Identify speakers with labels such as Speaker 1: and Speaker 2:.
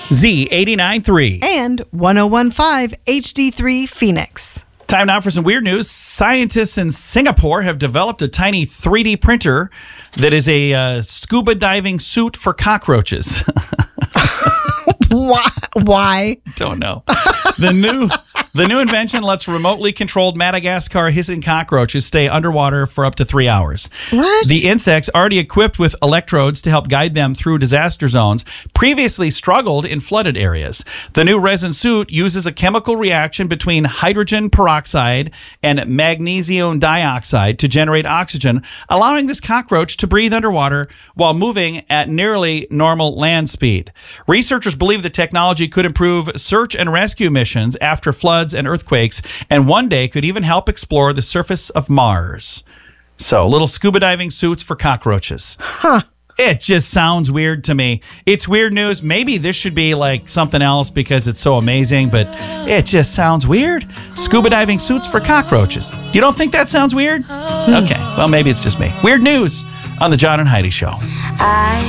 Speaker 1: Z89.3.
Speaker 2: And 101.5 HD3 Phoenix.
Speaker 1: Time now for some weird news. Scientists in Singapore have developed a tiny 3D printer that is a scuba diving suit for cockroaches.
Speaker 2: Why?
Speaker 1: Don't know. The new invention lets remotely controlled Madagascar hissing cockroaches stay underwater for up to 3 hours.
Speaker 2: What?
Speaker 1: The insects, already equipped with electrodes to help guide them through disaster zones, previously struggled in flooded areas. The new resin suit uses a chemical reaction between hydrogen peroxide and magnesium dioxide to generate oxygen, allowing this cockroach to breathe underwater while moving at nearly normal land speed. Researchers believe the technology could improve search and rescue missions after floods and earthquakes, and one day could even help explore the surface of Mars. So, little scuba diving suits for cockroaches.
Speaker 2: Huh.
Speaker 1: It just sounds weird to me. It's weird news. Maybe this should be like something else because it's so amazing, but it just sounds weird. Scuba diving suits for cockroaches. You don't think that sounds weird? Okay, well, maybe it's just me. Weird news on the John and Heidi Show.
Speaker 3: I